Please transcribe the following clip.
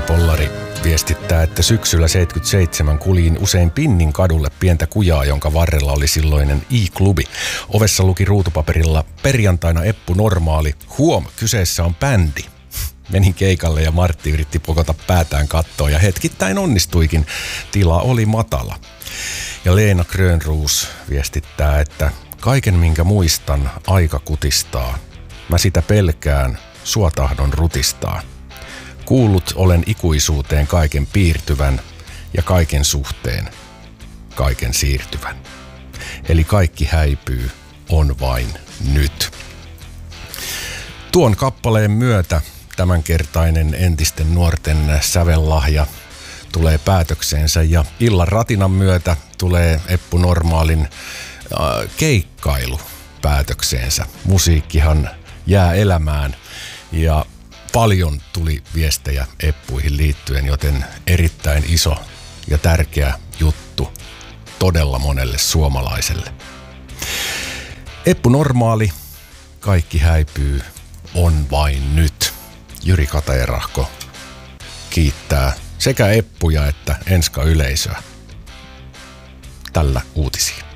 Pollari viestittää, että syksyllä 77 kuljin usein Pinnin kadulle pientä kujaa, jonka varrella oli silloinen I-klubi. Ovessa luki ruutupaperilla perjantaina Eppu Normaali. Huom, kyseessä on bändi. Menin keikalle ja Martti yritti pokota päätään kattoon ja hetkittäin onnistuikin. Tila oli matala. Ja Leena Grönroos viestittää, että kaiken minkä muistan aika kutistaa. Mä sitä pelkään, sua tahdon rutistaa. Kuullut olen ikuisuuteen kaiken piirtyvän ja kaiken suhteen kaiken siirtyvän. Eli kaikki häipyy, on vain nyt. Tuon kappaleen myötä tämänkertainen entisten nuorten sävellahja tulee päätökseensä ja illan ratinan myötä tulee Eppu Normaalin keikkailu päätökseensä. Musiikkihan jää elämään ja paljon tuli viestejä Eppuihin liittyen, joten erittäin iso ja tärkeä juttu todella monelle suomalaiselle. Eppu Normaali, kaikki häipyy, on vain nyt. Jyri Katajarahko kiittää sekä Eppuja että Enska-yleisöä tällä uutisia.